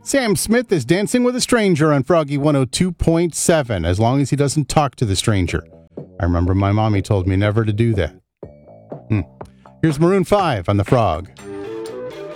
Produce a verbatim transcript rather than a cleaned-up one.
Sam Smith is dancing with a stranger on Froggy one oh two point seven, as long as he doesn't talk to the stranger. I remember my mommy told me never to do that. Hmm. Here's Maroon five on The Frog.